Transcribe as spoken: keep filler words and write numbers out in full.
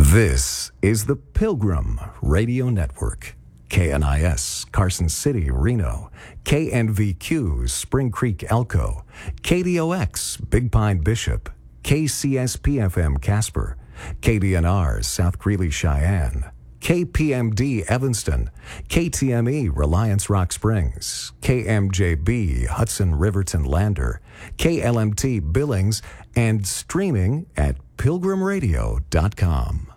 This is the Pilgrim Radio Network. K N I S, Carson City, Reno. K N V Q, Spring Creek, Elko. K D O X, Big Pine, Bishop. K C S P F M, Casper. K D N R, South Greeley, Cheyenne. K P M D, Evanston. K T M E, Reliance, Rock Springs. K M J B, Hudson, Riverton, Lander. K L M T, Billings. And streaming at pilgrim radio dot com.